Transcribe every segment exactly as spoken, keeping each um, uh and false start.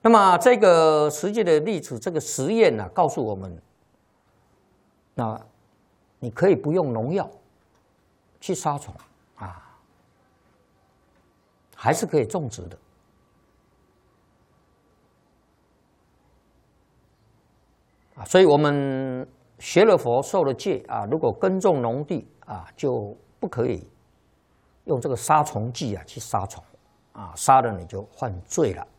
那么这个实际的例子，这个实验呢、啊，告诉我们，那你可以不用农药去杀虫啊，还是可以种植的。啊，所以我们学了佛、受了戒啊，如果耕种农地啊，就不可以用这个杀虫剂啊去杀虫啊，杀了你就犯罪了。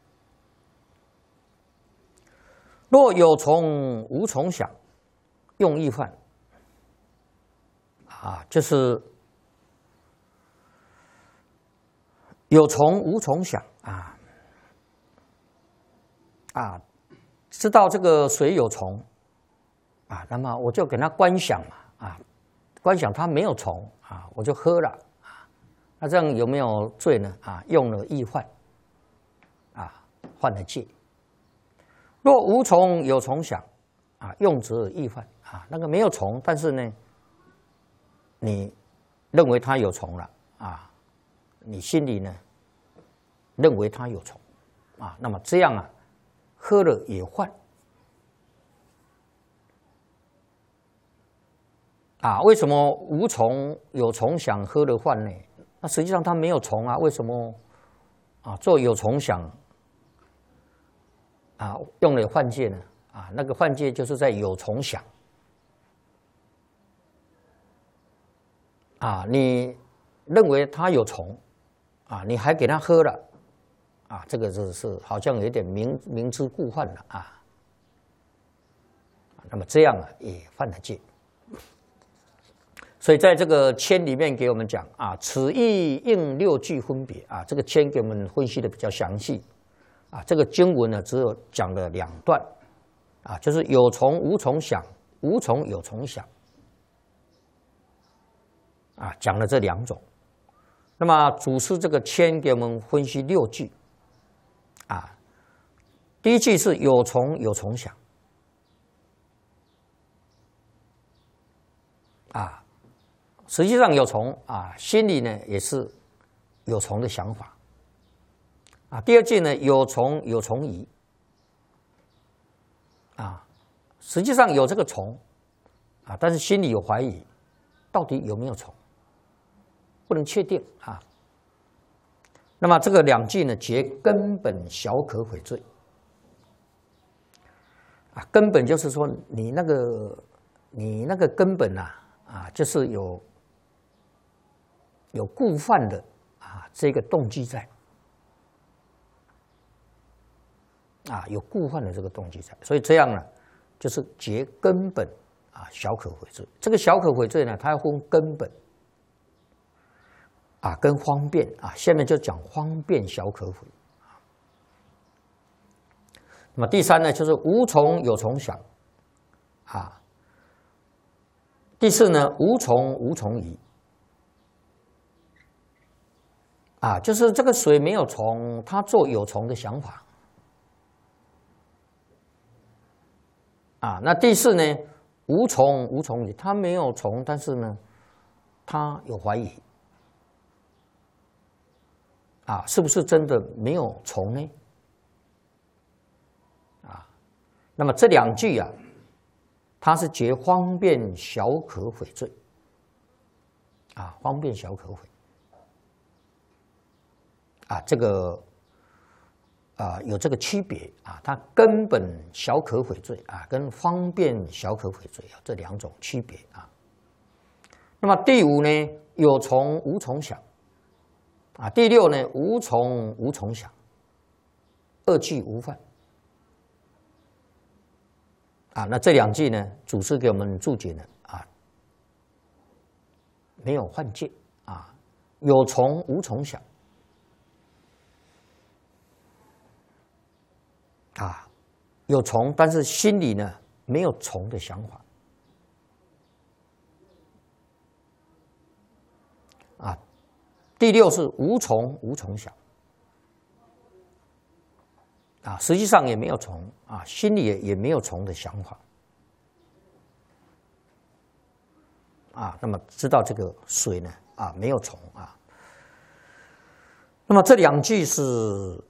若有虫无虫想，用意犯啊，就是有虫无虫想啊啊，知道这个水有虫啊，那么我就给它观想嘛啊，观想它没有虫啊，我就喝了啊，那这样有没有罪呢？啊，用了意犯啊，犯了戒。若无虫有虫想，啊，用则意犯啊，那个没有虫，但是呢，你认为它有虫了啊，你心里呢认为它有虫啊，那么这样啊，喝了也犯啊？为什么无虫有虫想喝了犯呢？那实际上它没有虫啊，为什么啊做有虫想？啊，用了犯戒呢？啊，那个犯戒就是在有虫想。啊，你认为它有虫，啊，你还给它喝了，啊，这个就是好像有点明明知故犯了啊。那么这样啊，也犯了戒。所以在这个签里面给我们讲啊，此意应六句分别啊，这个签给我们分析的比较详细。啊，这个经文呢，只有讲了两段，啊，就是有虫无虫想，无虫有虫想，啊，讲了这两种。那么祖师这个签给我们分析六句，啊，第一句是有虫有虫想，啊，实际上有虫啊，心里呢也是有虫的想法。啊，第二句呢，有虫有虫疑，啊，实际上有这个虫，啊，但是心里有怀疑，到底有没有虫，不能确定啊。那么这个两句呢，结根本小可悔罪，啊，根本就是说你那个你那个根本啊，啊，就是有有故犯的啊这个动机在。啊，有故犯的这个动机在，所以这样呢，就是结根本啊小可悔罪。这个小可悔罪呢，它要分根本啊跟方便啊。下面就讲方便小可悔。那么第三呢，就是无虫有虫想啊。第四呢，无虫无虫疑啊，就是这个水没有虫，它做有虫的想法。啊，那第四呢？无虫无虫疑，它没有虫，但是呢，它有怀疑。啊，是不是真的没有虫呢？啊，那么这两句啊，它是结方便小可悔罪。啊，方便小可悔。啊，这个。啊、呃，有这个区别啊，它根本小可悔罪啊，跟方便小可悔罪啊，这两种区别啊。那么第五呢，有虫无虫想啊，第六呢，无虫无虫想，二句无犯啊。那这两句呢，祖师给我们注解呢啊，没有犯戒啊，有虫无虫想。啊，有虫，但是心里呢没有虫的想法。啊，第六是无虫无虫想。啊，实际上也没有虫啊，心里也也没有虫的想法。啊，那么知道这个水呢啊没有虫啊。那么这两句是